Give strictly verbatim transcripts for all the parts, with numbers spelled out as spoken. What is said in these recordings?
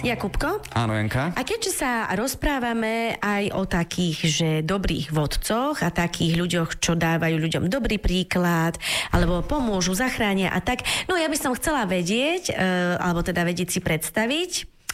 Jakubko? Áno, Janka? A keďže sa rozprávame aj o takých, že dobrých vodcoch a takých ľuďoch, čo dávajú ľuďom dobrý príklad, alebo pomôžu, zachránia a tak, no ja by som chcela vedieť, alebo teda vedieť si predstaviť,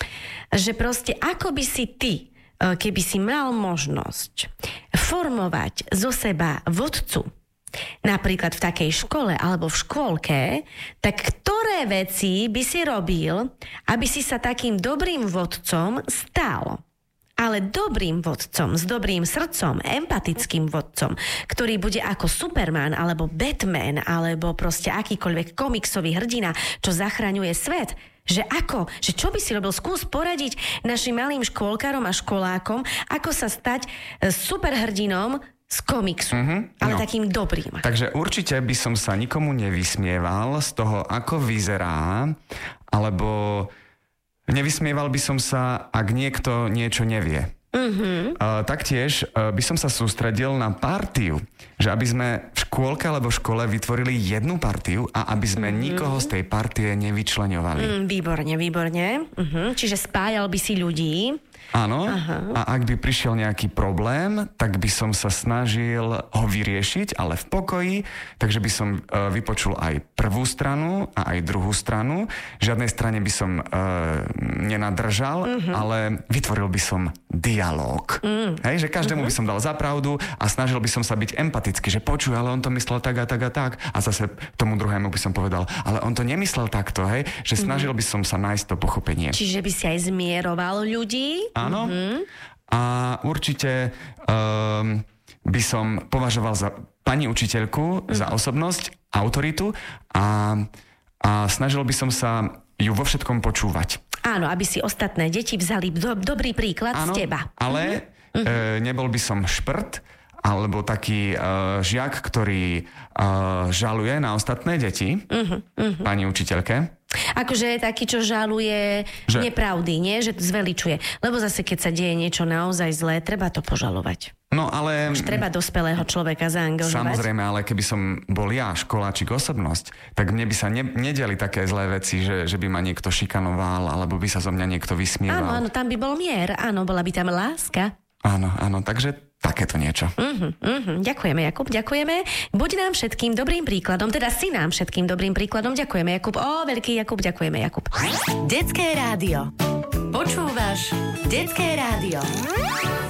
že proste ako by si ty, keby si mal možnosť formovať zo seba vodcu, napríklad v takej škole alebo v škôlke, tak ktoré veci by si robil, aby si sa takým dobrým vodcom stal? Ale dobrým vodcom, s dobrým srdcom, empatickým vodcom, ktorý bude ako Superman, alebo Batman, alebo proste akýkoľvek komiksový hrdina, čo zachraňuje svet. Že ako? Že čo by si robil? Skús poradiť našim malým škôlkarom a školákom, ako sa stať superhrdinom z komiksu, mm-hmm, ale no. takým dobrým. Takže určite by som sa nikomu nevysmieval z toho, ako vyzerá, alebo nevysmieval by som sa, ak niekto niečo nevie. Mm-hmm. Uh, taktiež uh, by som sa sústredil na partiu, že aby sme v škôlke alebo v škole vytvorili jednu partiu a aby sme mm-hmm. nikoho z tej partie nevyčleňovali. Mm, výborne, výborne. Uh-huh. Čiže spájal by si ľudí. Áno, aha. A ak by prišiel nejaký problém, tak by som sa snažil ho vyriešiť, ale v pokoji, takže by som uh, vypočul aj prvú stranu a aj druhú stranu. Žiadnej strane by som uh, nenadržal, uh-huh. ale vytvoril by som dialóg. Uh-huh. Hej, že každému uh-huh. by som dal za pravdu a snažil by som sa byť empatický, že počuj, ale on to myslel tak a tak a tak. A zase tomu druhému by som povedal, ale on to nemyslel takto, hej, že snažil uh-huh. by som sa nájsť to pochopenie. Čiže by si aj zmieroval ľudí? Áno. Mm-hmm. A určite um, by som považoval za pani učiteľku, mm-hmm. za osobnosť, autoritu a, a snažil by som sa ju vo všetkom počúvať. Áno, aby si ostatné deti vzali do, dobrý príklad Áno, z teba. Ale mm-hmm. e, nebol by som šprt, alebo taký e, žiak, ktorý e, žaluje na ostatné deti, mm-hmm. pani učiteľke. Akože je taký, čo žaluje že... nepravdy, nie? Že zveličuje. Lebo zase, keď sa deje niečo naozaj zlé, treba to požalovať. No ale... Už treba dospelého človeka zaangažovať. Samozrejme, ale keby som bol ja školáčik osobnosť, tak mne by sa ne, nediali také zlé veci, že, že by ma niekto šikanoval, alebo by sa zo mňa niekto vysmieval. Áno, áno, tam by bol mier. Áno, bola by tam láska. Áno, áno, takže takéto niečo. Uh-huh, uh-huh. Ďakujeme, Jakub, ďakujeme. Buď nám všetkým dobrým príkladom, teda si nám všetkým dobrým príkladom. Ďakujeme, Jakub. Ó, veľký Jakub, ďakujeme, Jakub. Detské rádio. Počúvaš Detské rádio.